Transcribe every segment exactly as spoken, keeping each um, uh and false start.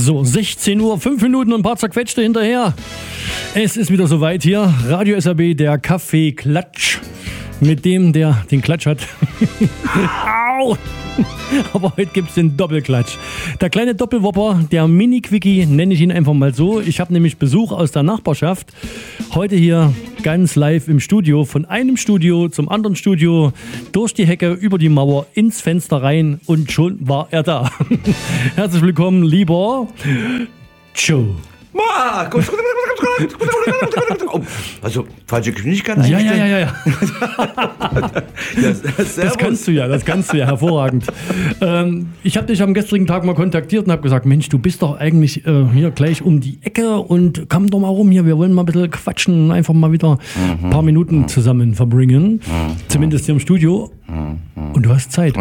So, sechzehn Uhr, fünf Minuten und ein paar zerquetschte hinterher. Es ist wieder soweit hier. Radio S R B, der Kaffee-Klatsch. Mit dem, der den Klatsch hat. Au! Aber heute gibt es den Doppelklatsch. Der kleine Doppelwopper, der Mini-Quickie, nenne ich ihn einfach mal so. Ich habe nämlich Besuch aus der Nachbarschaft. Heute hier ganz live im Studio. Von einem Studio zum anderen Studio. Durch die Hecke, über die Mauer, ins Fenster rein. Und schon war er da. Herzlich willkommen, lieber Joe. Ma, komm, komm, komm, komm, komm, komm, komm. Also, falsche Geschwindigkeit Ja, ja, ja, ja, ja. das, das, das kannst du ja, das kannst du ja, hervorragend. ähm, ich habe dich am gestrigen Tag mal kontaktiert und habe gesagt, Mensch, du bist doch eigentlich äh, hier gleich um die Ecke und komm doch mal rum hier, wir wollen mal ein bisschen quatschen, einfach mal wieder ein paar Minuten zusammen verbringen, zumindest hier im Studio. Und du hast Zeit.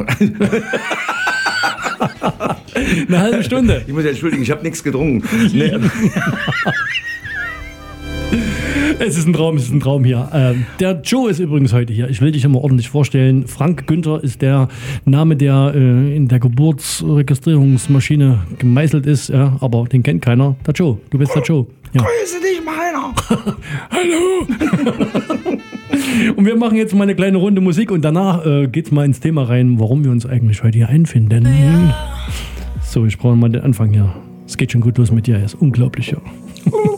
Eine halbe Stunde. Ich muss ja entschuldigen, ich habe nichts getrunken. Nee. Es ist ein Traum, es ist ein Traum hier. Ähm, der Joe ist übrigens heute hier. Ich will dich immer ordentlich vorstellen. Frank Günther ist der Name, der äh, in der Geburtsregistrierungsmaschine gemeißelt ist. Ja, aber den kennt keiner. Der Joe, du bist der Joe. Ja. Grüße dich, meiner. Hallo. Und wir machen jetzt mal eine kleine Runde Musik und danach äh, geht's mal ins Thema rein, warum wir uns eigentlich heute hier einfinden. Ja. So, ich brauche mal den Anfang hier. Es geht schon gut los mit dir, er ist unglaublich. Ja.